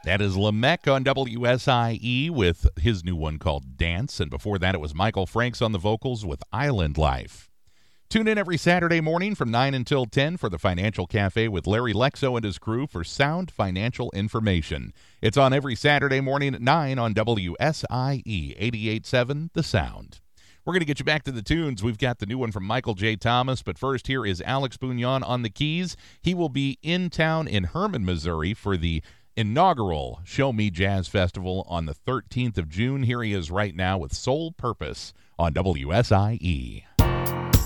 That is Lamech on WSIE with his new one called Dance. And before that, it was Michael Franks on the vocals with Island Life. Tune in every Saturday morning from 9 until 10 for the Financial Cafe with Larry Lexo and his crew for sound financial information. It's on every Saturday morning at 9 on WSIE 88.7 The Sound. We're going to get you back to the tunes. We've got the new one from Michael J. Thomas, but first here is Alex Bugnon on the keys. He will be in town in Hermann, Missouri for the inaugural Show Me Jazz Festival on the 13th of June. Here he is right now with Soul Purpose on WSIE.